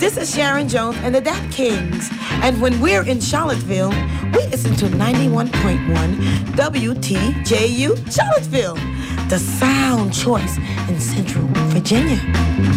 This is Sharon Jones and the Dat Kings. And when we're in Charlottesville, we listen to 91.1 WTJU Charlottesville, the sound choice in Central Virginia.